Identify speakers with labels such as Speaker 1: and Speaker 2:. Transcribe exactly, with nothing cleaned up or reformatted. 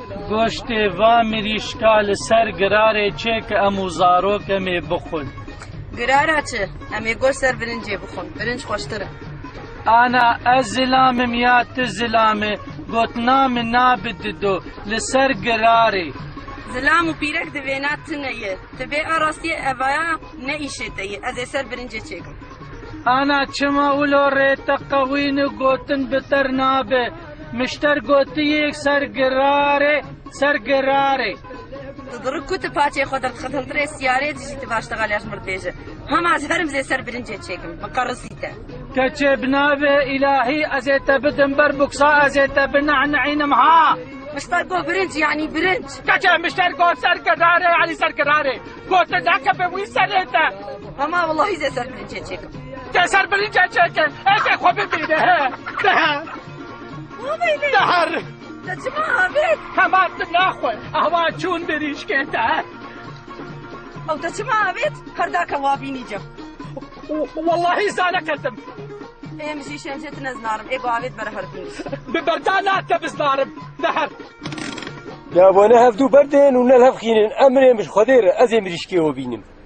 Speaker 1: گۆشتێ وا مریشکا لەسەر گرارێ چێ کە ئەموو زارۆکەمێ بخۆن.
Speaker 2: گرارە چ؟ ئەمێ گۆشت سەر برنجێ بخۆن، برنج خۆشترە.
Speaker 1: ئانا ئەس زلامم یا ت زلامێ گوتنا من نابددۆ لەسەر گرارێ.
Speaker 2: زلام و پیرەک دەوێنات تنەیە، تبێ ئاڕاستیە ئەڤایە نەئیشێتەیە، ئەزێ سەر برنجێ چێکم.
Speaker 1: ئانا چما ئولۆ ڕێتە قەوین و گوتن بتەر نابێ، مشتەر گوتیەک سەر گرارێ سەر گرارێ.
Speaker 2: دڕک کوتە پاچێ خۆ دەرخەتەنترێ سیارێ دژیتە باشتەغالیاش مردێژە. هەماز هەرم زێ سەر برنجێ چێکم، بەقەڕسیتە.
Speaker 1: کەچێ بنابێ ئیلاهی ئەزێتە بدم بەر بوکسا ئەزێتە بنەعنەعینم ها.
Speaker 2: مشتەر گۆ برنج یعنی برنج.
Speaker 1: کەچێ مشتەر گۆ سەر گرارێ یعنی سەر گرارێ. گۆتە داکە بە وی سەرێتە.
Speaker 2: هەما وەڵاهی زێ سەر برنجێ چێکم.
Speaker 1: تێ سەر برنجێ چێکن، ئێکێ خۆ ببینێ هێ. دەهە. دەهەر.
Speaker 2: دەچما ئاوێت.
Speaker 1: هەمان ناخۆی، ئەوا چوون بریشکێتە.
Speaker 2: ئەو دەچما ئاوێت، هەرداکە وابینی جەم.
Speaker 1: واللهی زانەکەتم.
Speaker 2: ئێمژی شێنجێت نەزنارم، ئێگۆ ئاوێت بەرە هەردوو.
Speaker 1: ببەردا ناتە بزنارم، دەهەر.
Speaker 3: جابۆنە هەفتوو بەردێن و نەل هەفخینن، ئەمرێ مش خۆدێرە ئەزێ مریشکێوە بینم.